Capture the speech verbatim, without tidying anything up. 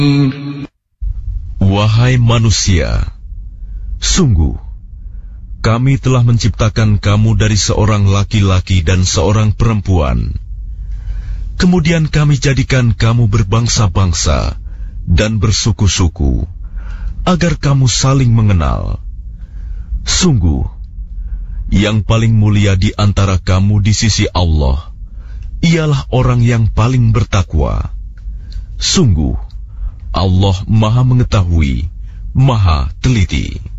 Wahai manusia, sungguh kami telah menciptakan kamu dari seorang laki-laki dan seorang perempuan. Kemudian kami jadikan kamu berbangsa-bangsa dan bersuku-suku, agar kamu saling mengenal. Sungguh, yang paling mulia di antara kamu di sisi Allah ialah orang yang paling bertakwa. Sungguh, Allah Maha Mengetahui, Maha Teliti.